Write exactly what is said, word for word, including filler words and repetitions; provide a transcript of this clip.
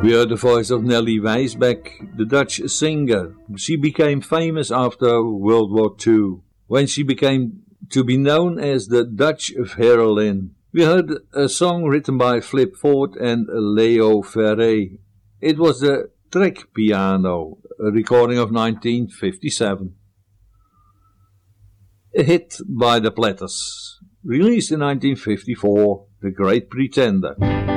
We heard the voice of Nelly Wijsbeck, the Dutch singer. She became famous after World War Two, when she became to be known as the Dutch Verlin. We heard a song written by Flip Ford and Leo Ferré. It was the Trek Piano, a recording of nineteen fifty-seven. A hit by the Platters, released in nineteen fifty-four, The Great Pretender.